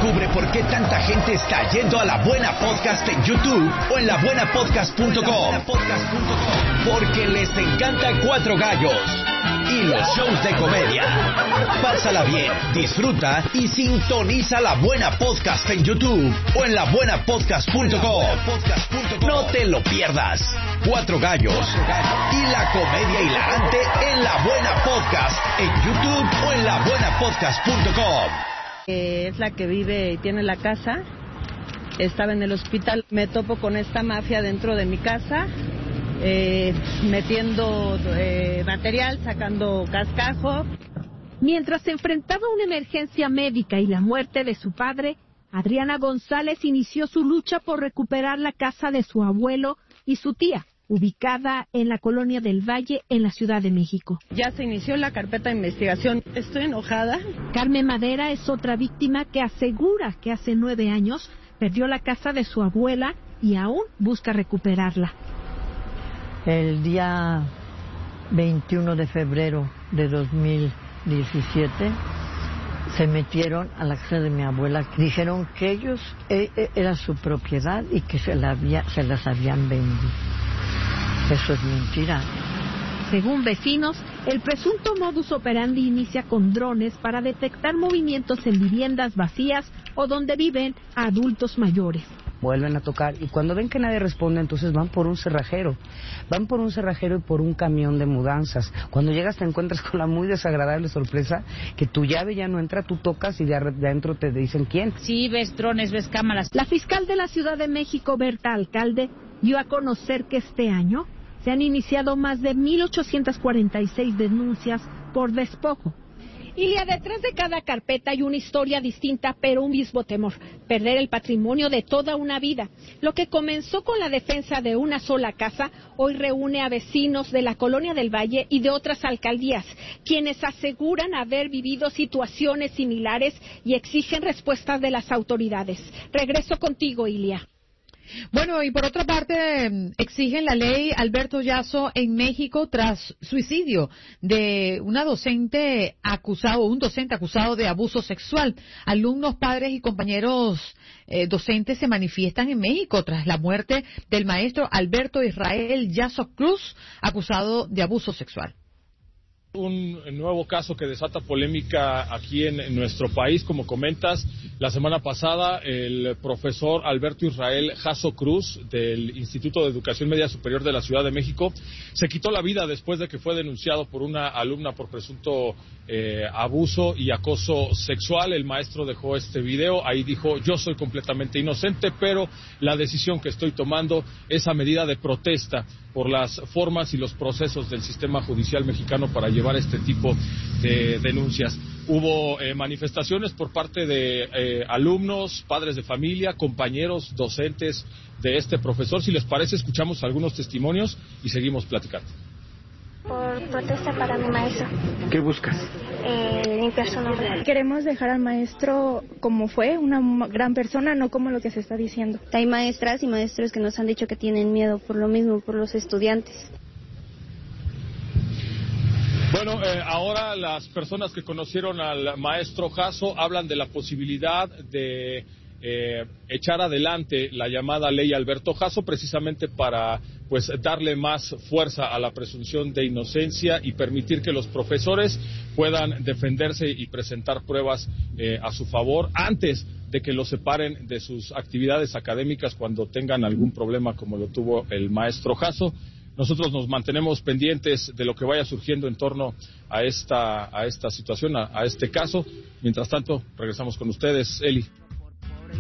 Descubre por qué tanta gente está yendo a La Buena Podcast en YouTube o en labuenapodcast.com. Porque les encanta Cuatro Gallos y los shows de comedia. Pásala bien, disfruta y sintoniza La Buena Podcast en YouTube o en labuenapodcast.com. No te lo pierdas. Cuatro Gallos y la comedia hilarante en La Buena Podcast en YouTube o en labuenapodcast.com. Es la que vive y tiene la casa. Estaba en el hospital, me topo con esta mafia dentro de mi casa, metiendo material, sacando cascajo. Mientras se enfrentaba a una emergencia médica y la muerte de su padre, Adriana González inició su lucha por recuperar la casa de su abuelo y su tía, ubicada en la Colonia del Valle, en la Ciudad de México. Ya se inició la carpeta de investigación. Estoy enojada. Carmen Madera es otra víctima que asegura que hace 9 años perdió la casa de su abuela y aún busca recuperarla. El día 21 de febrero de 2017 se metieron a la casa de mi abuela. Dijeron que ellos era su propiedad y que se las habían vendido. Eso es mentira. Según vecinos, el presunto modus operandi inicia con drones para detectar movimientos en viviendas vacías o donde viven adultos mayores. Vuelven a tocar y cuando ven que nadie responde, entonces van por un cerrajero y por un camión de mudanzas. Cuando llegas te encuentras con la muy desagradable sorpresa que tu llave ya no entra, tú tocas y de adentro te dicen quién. Sí, ves drones, ves cámaras. La fiscal de la Ciudad de México, Berta Alcalde, dio a conocer que este año se han iniciado más de 1,846 denuncias por despojo. Ilia, detrás de cada carpeta hay una historia distinta, pero un mismo temor: perder el patrimonio de toda una vida. Lo que comenzó con la defensa de una sola casa, hoy reúne a vecinos de la Colonia del Valle y de otras alcaldías, quienes aseguran haber vivido situaciones similares y exigen respuestas de las autoridades. Regreso contigo, Ilia. Bueno, y por otra parte, exigen la ley Alberto Yasso en México tras suicidio de un docente acusado de abuso sexual. Alumnos, padres y compañeros docentes se manifiestan en México tras la muerte del maestro Alberto Israel Yasso Cruz, acusado de abuso sexual. Un nuevo caso que desata polémica aquí en nuestro país. Como comentas, la semana pasada el profesor Alberto Israel Jasso Cruz del Instituto de Educación Media Superior de la Ciudad de México se quitó la vida después de que fue denunciado por una alumna por presunto abuso y acoso sexual. El maestro dejó este video, ahí dijo: yo soy completamente inocente, pero la decisión que estoy tomando es a medida de protesta por las formas y los procesos del sistema judicial mexicano para llevar este tipo de denuncias. Hubo manifestaciones por parte de alumnos, padres de familia, compañeros, docentes de este profesor. Si les parece, escuchamos algunos testimonios y seguimos platicando. Por protesta para mi maestro. ¿Qué buscas? Limpiar su nombre. Queremos dejar al maestro como fue, una gran persona, no como lo que se está diciendo. Hay maestras y maestros que nos han dicho que tienen miedo por lo mismo, por los estudiantes. Bueno, ahora las personas que conocieron al maestro Jasso hablan de la posibilidad de echar adelante la llamada ley Alberto Jasso, precisamente para darle más fuerza a la presunción de inocencia y permitir que los profesores puedan defenderse y presentar pruebas a su favor antes de que los separen de sus actividades académicas cuando tengan algún problema como lo tuvo el maestro Jasso. Nosotros nos mantenemos pendientes de lo que vaya surgiendo en torno a esta situación, a este caso. Mientras tanto, regresamos con ustedes, Eli.